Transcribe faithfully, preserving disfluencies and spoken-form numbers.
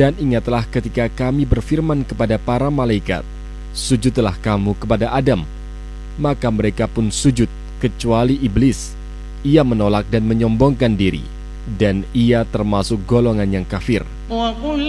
Dan ingatlah ketika kami berfirman kepada para malaikat, sujudlah kamu kepada Adam. Maka mereka pun sujud, kecuali iblis. Ia menolak dan menyombongkan diri, dan ia termasuk golongan yang kafir.